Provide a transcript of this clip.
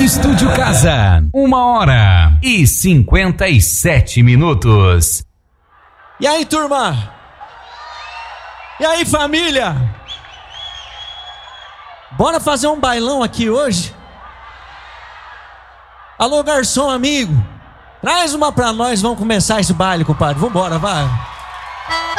Estúdio Casa, 1h57. E aí, turma? E aí, família? Bora fazer um bailão aqui hoje? Alô, garçom amigo, traz uma pra nós, vamos começar esse baile, compadre. Vambora, vai.